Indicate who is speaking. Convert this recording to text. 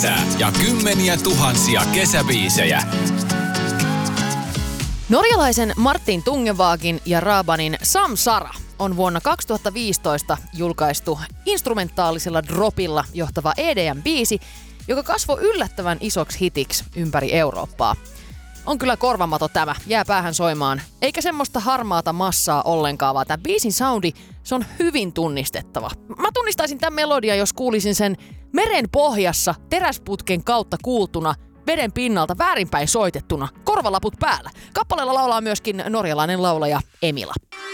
Speaker 1: kesää ja kymmeniä tuhansia kesäbiisejä.
Speaker 2: Norjalaisen Martin Tungevaagin ja Rabanin Samsara on vuonna 2015 julkaistu instrumentaalisella dropilla johtava EDM-biisi, joka kasvoi yllättävän isoksi hitiksi ympäri Eurooppaa. On kyllä korvamato tämä, jää päähän soimaan. Eikä semmoista harmaata massaa ollenkaan, vaan tämän biisin soundi, se on hyvin tunnistettava. Mä tunnistaisin tämän melodian, jos kuulisin sen meren pohjassa teräsputken kautta kuultuna, veden pinnalta väärinpäin soitettuna, korvalaput päällä. Kappaleella laulaa myöskin norjalainen laulaja Emila.